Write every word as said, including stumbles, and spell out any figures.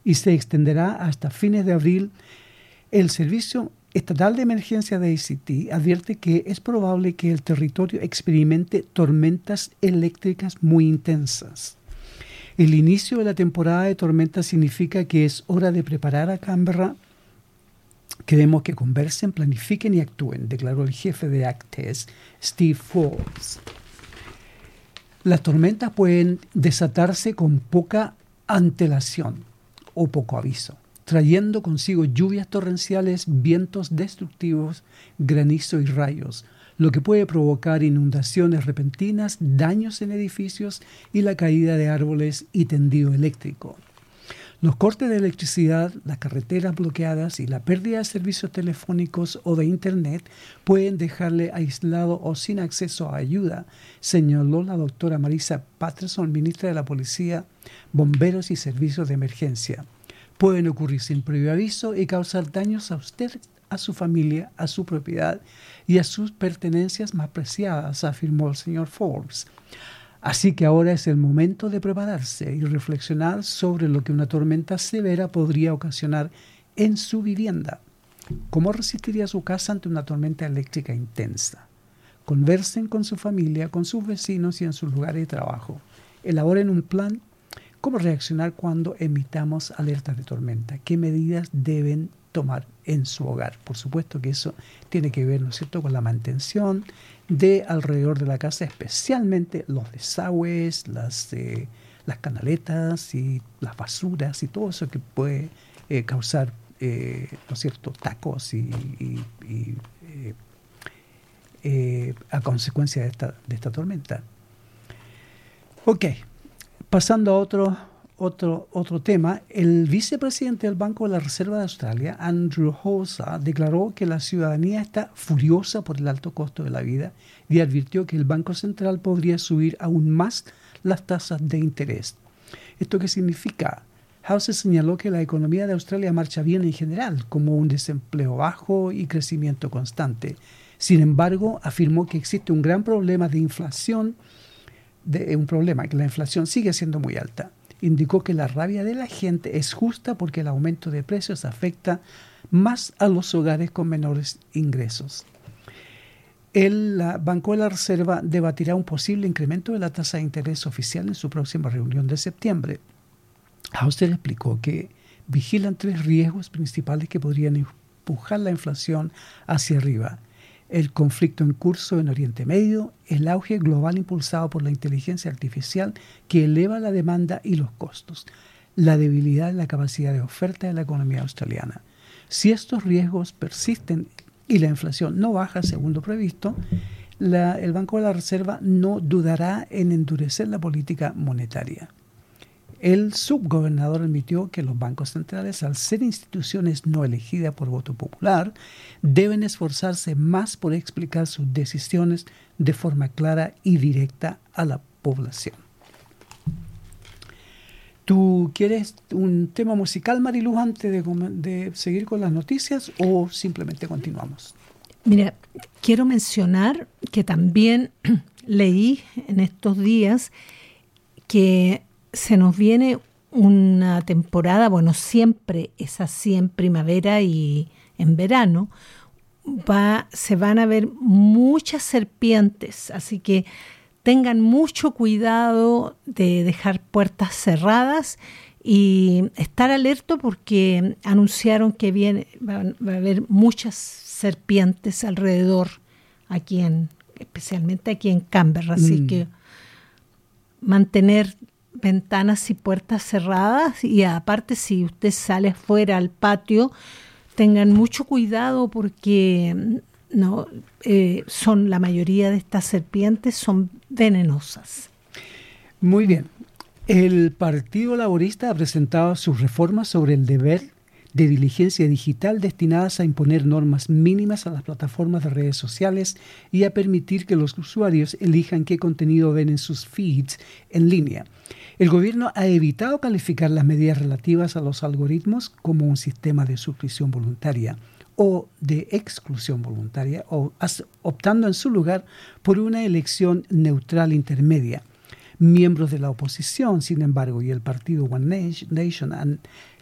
y se extenderá hasta fines de abril. El Servicio Estatal de Emergencia de A C T advierte que es probable que el territorio experimente tormentas eléctricas muy intensas. El inicio de la temporada de tormentas significa que es hora de preparar a Canberra. Queremos que conversen, planifiquen y actúen, declaró el jefe de ACTES, Steve Forbes. Las tormentas pueden desatarse con poca antelación o poco aviso, trayendo consigo lluvias torrenciales, vientos destructivos, granizo y rayos, lo que puede provocar inundaciones repentinas, daños en edificios y la caída de árboles y tendido eléctrico. Los cortes de electricidad, las carreteras bloqueadas y la pérdida de servicios telefónicos o de Internet pueden dejarle aislado o sin acceso a ayuda, señaló la doctora Marisa Patterson, ministra de la Policía, Bomberos y Servicios de Emergencia. Pueden ocurrir sin previo aviso y causar daños a usted, a su familia, a su propiedad y a sus pertenencias más preciadas, afirmó el señor Forbes. Así que ahora es el momento de prepararse y reflexionar sobre lo que una tormenta severa podría ocasionar en su vivienda. ¿Cómo resistiría su casa ante una tormenta eléctrica intensa? Conversen con su familia, con sus vecinos y en sus lugares de trabajo. Elaboren un plan. ¿Cómo reaccionar cuando emitamos alertas de tormenta? ¿Qué medidas deben tomar en su hogar? Por supuesto que eso tiene que ver, ¿no es cierto?, con la mantención de alrededor de la casa, especialmente los desagües, las, eh, las canaletas y las basuras y todo eso que puede eh, causar, eh, ¿no es cierto?, tacos y, y, y eh, eh, a consecuencia de esta, de esta tormenta. Ok, pasando a otro, otro, otro tema, el vicepresidente del Banco de la Reserva de Australia, Andrew Hosa, declaró que la ciudadanía está furiosa por el alto costo de la vida y advirtió que el Banco Central podría subir aún más las tasas de interés. ¿Esto qué significa? House señaló que la economía de Australia marcha bien en general, como un desempleo bajo y crecimiento constante. Sin embargo, afirmó que existe un gran problema de inflación, de, un problema que la inflación sigue siendo muy alta. Indicó que la rabia de la gente es justa porque el aumento de precios afecta más a los hogares con menores ingresos. El Banco de la Reserva debatirá un posible incremento de la tasa de interés oficial en su próxima reunión de septiembre. Hauser explicó que vigilan tres riesgos principales que podrían empujar la inflación hacia arriba: el conflicto en curso en Oriente Medio, el auge global impulsado por la inteligencia artificial que eleva la demanda y los costos, la debilidad en la capacidad de oferta de la economía australiana. Si estos riesgos persisten y la inflación no baja según lo previsto, la, el Banco de la Reserva no dudará en endurecer la política monetaria. El subgobernador admitió que los bancos centrales, al ser instituciones no elegidas por voto popular, deben esforzarse más por explicar sus decisiones de forma clara y directa a la población. ¿Tú quieres un tema musical, Mariluz, antes de, de seguir con las noticias o simplemente continuamos? Mira, quiero mencionar que también leí en estos días que se nos viene una temporada, bueno, siempre es así en primavera y en verano, va, se van a ver muchas serpientes, así que tengan mucho cuidado de dejar puertas cerradas y estar alerta porque anunciaron que viene, va, va a haber muchas serpientes alrededor, aquí en, especialmente aquí en Canberra, así mm. que mantener ventanas y puertas cerradas y aparte si usted sale afuera al patio, tengan mucho cuidado porque no eh, son la mayoría de estas serpientes son venenosas. Muy bien. El Partido Laborista ha presentado sus reformas sobre el deber de diligencia digital destinadas a imponer normas mínimas a las plataformas de redes sociales y a permitir que los usuarios elijan qué contenido ven en sus feeds en línea. El gobierno ha evitado calificar las medidas relativas a los algoritmos como un sistema de suscripción voluntaria o de exclusión voluntaria, o optando en su lugar por una elección neutral intermedia. Miembros de la oposición, sin embargo, y el partido One Nation han